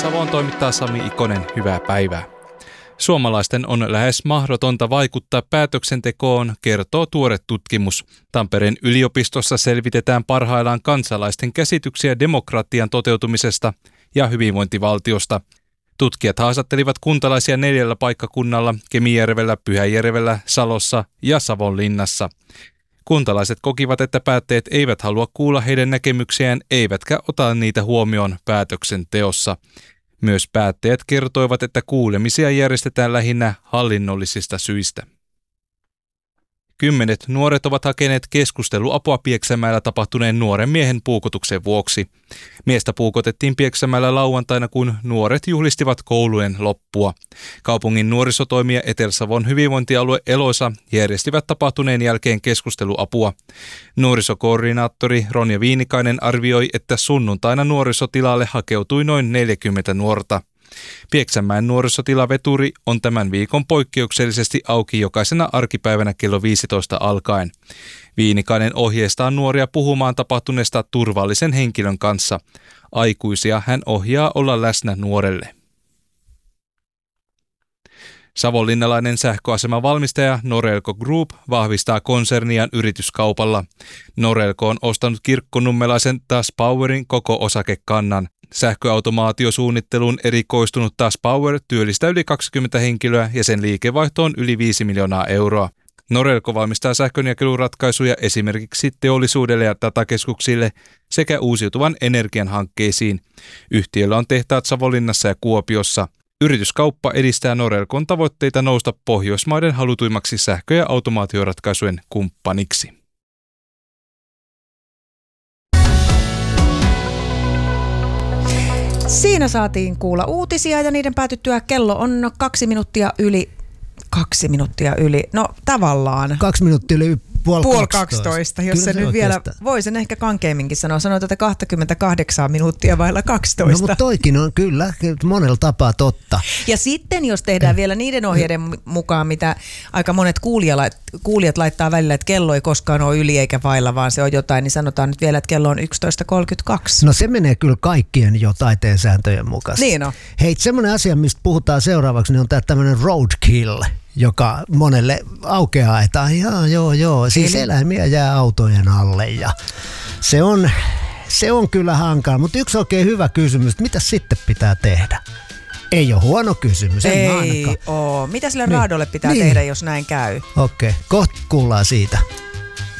Etelä-Savoon toimittaa Sami Ikonen, hyvää päivää. Suomalaisten on lähes mahdotonta vaikuttaa päätöksentekoon, kertoo tuore tutkimus. Tampereen yliopistossa selvitetään parhaillaan kansalaisten käsityksiä demokratian toteutumisesta ja hyvinvointivaltiosta. Tutkijat haastattelivat kuntalaisia 4 paikkakunnalla, Kemijärvellä, Pyhäjärvellä, Salossa ja Savonlinnassa. Kuntalaiset kokivat, että päättäjät eivät halua kuulla heidän näkemyksiään, eivätkä ota niitä huomioon päätöksenteossa. Myös päättäjät kertoivat, että kuulemisia järjestetään lähinnä hallinnollisista syistä. 10 nuoret ovat hakeneet keskusteluapua Pieksämäellä tapahtuneen nuoren miehen puukotuksen vuoksi. Miestä puukotettiin Pieksämäellä lauantaina, kun nuoret juhlistivat koulujen loppua. Kaupungin nuorisotoimija Etelä-Savon hyvinvointialue Eloisa järjestivät tapahtuneen jälkeen keskusteluapua. Nuorisokoordinaattori Ronja Viinikainen arvioi, että sunnuntaina nuorisotilalle hakeutui noin 40 nuorta. Pieksämäen nuorisotilaveturi on tämän viikon poikkeuksellisesti auki jokaisena arkipäivänä kello 15 alkaen. Viinikainen ohjeistaa nuoria puhumaan tapahtuneesta turvallisen henkilön kanssa. Aikuisia hän ohjaa olla läsnä nuorelle. Savonlinnalainen sähköasemavalmistaja Norelco Group vahvistaa konserniaan yrityskaupalla. Norelco on ostanut kirkkonummelaisen TAS Powerin koko osakekannan. Sähköautomaatiosuunnitteluun erikoistunut TAS Power työllistää yli 20 henkilöä ja sen liikevaihto on yli 5 miljoonaa euroa. Norelco valmistaa sähkönjakeluratkaisuja esimerkiksi teollisuudelle ja datakeskuksille sekä uusiutuvan energian hankkeisiin. Yhtiöllä on tehtaat Savonlinnassa ja Kuopiossa. Yrityskauppa edistää Norelcon tavoitteita nousta Pohjoismaiden halutuimmaksi sähkö- ja automaatioratkaisujen kumppaniksi. Siinä saatiin kuulla uutisia ja niiden päätyttyä kello on 2 minuuttia yli. 2 minuuttia yli, no tavallaan. 2 minuuttia yli puoli 12, jos se nyt vielä, voisin ehkä kankeamminkin sanoa. Sanoin tätä 28 minuuttia vailla 12. No mutta toikin on kyllä monella tapaa totta. Ja sitten jos tehdään vielä niiden ohjeiden mukaan, mitä aika monet kuulijat laittaa välillä, että kello ei koskaan ole yli eikä vailla, vaan se on jotain, niin sanotaan nyt vielä, että kello on 11.32. No se menee kyllä kaikkien jo taiteen sääntöjen mukaisesti. Niin on. Hei, semmoinen asia, mistä puhutaan seuraavaksi, niin on tämä tämmöinen roadkill, joka monelle aukeaa, että joo, siis eläimiä jää autojen alle ja se on kyllä hankala, mutta yksi oikein hyvä kysymys, että mitä sitten pitää tehdä? Ei ole huono kysymys, Ei ole. Mitä sille raadolle pitää tehdä, jos näin käy? Okei, kohta kuullaan siitä.